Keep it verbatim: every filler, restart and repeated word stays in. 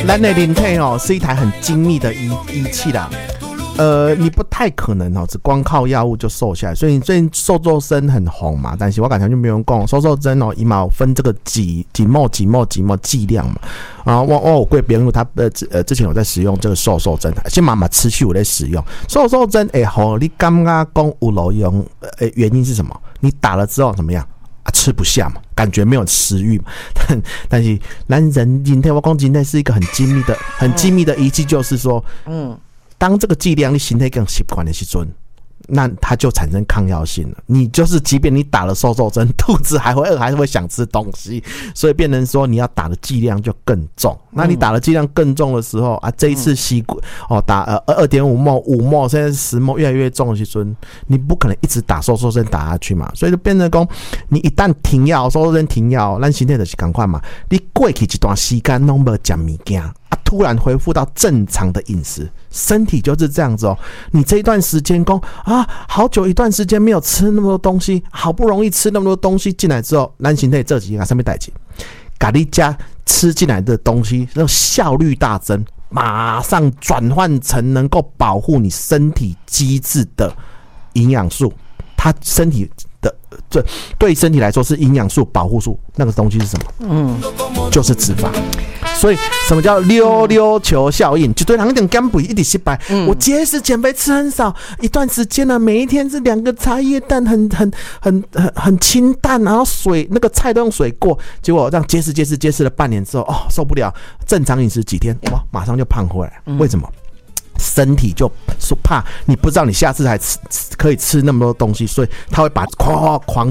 咱的人体哦是一台很精密的仪仪器啦。呃，你不太可能哦，只光靠药物就瘦下来。所以最近瘦瘦针很红嘛，但是我感觉就没有人讲瘦瘦针哦，伊嘛有分这个几几末几末几末剂量嘛。啊，我我有贵别人他呃呃之前有在使用这个瘦瘦针，现在嘛持续有在使用瘦瘦针。哎、欸，好，你感觉讲有路用？呃，原因是什么？你打了之后怎么样？啊，吃不下嘛，感觉没有食欲嘛。但但是咱人人体我讲人体是一个很精密的、很精密的仪器，就是说，嗯。当这个剂量你身体更习惯的时候，那它就产生抗药性了。你就是即便你打了瘦瘦针，肚子还会饿，还是会想吃东西，所以变成说你要打的剂量就更重。那你打的剂量更重的时候啊，这一次吸哦打呃二点五毫五毫，现在十毫越来越重的时候，你不可能一直打瘦瘦针打下去嘛，所以就变成说，你一旦停药，瘦瘦针停药，咱身体就是赶快嘛，你过去一段时间拢无吃物件。突然恢复到正常的饮食，身体就是这样子哦。你这一段时间讲啊，好久一段时间没有吃那么多东西，好不容易吃那么多东西进来之后，咱身体这几个上面代志，把你家吃进来的东西，那效率大增，马上转换成能够保护你身体机制的营养素，它身体的这对身体来说是营养素保护素，那个东西是什么？嗯，就是脂肪。所以什么叫溜溜球效应？就对人点减肥一直失败。嗯、我节食减肥吃很少，一段时间呢，每一天是两个茶叶蛋，很很很很很清淡，然后水那个菜都用水过，结果让节食节食节食了半年之后，哦受不了，正常饮食几天，哇，马上就胖回来。为什么？身体就说怕你不知道你下次还吃可以吃那么多东西，所以他会把狂狂